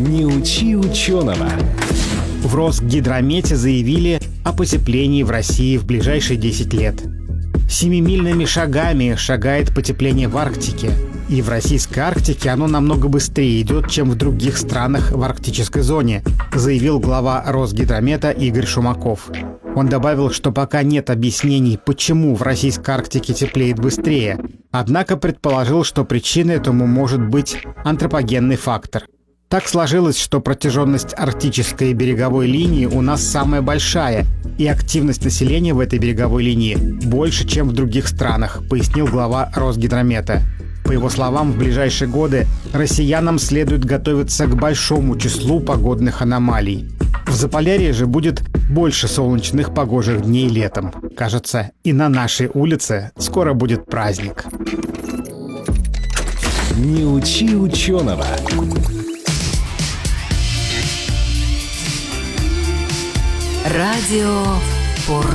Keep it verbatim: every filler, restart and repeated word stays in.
Не учи ученого. В Росгидромете заявили о потеплении в России в ближайшие десять лет. Семимильными шагами шагает потепление в Арктике. И в российской Арктике оно намного быстрее идет, чем в других странах в арктической зоне, заявил глава Росгидромета Игорь Шумаков. Он добавил, что пока нет объяснений, почему в российской Арктике теплеет быстрее, однако предположил, что причиной этому может быть антропогенный фактор. Так сложилось, что протяженность арктической береговой линии у нас самая большая, и активность населения в этой береговой линии больше, чем в других странах, пояснил глава Росгидромета. По его словам, в ближайшие годы россиянам следует готовиться к большому числу погодных аномалий. В Заполярье же будет больше солнечных погожих дней летом. Кажется, и на нашей улице скоро будет праздник. Не учи ученого. Радио Пор.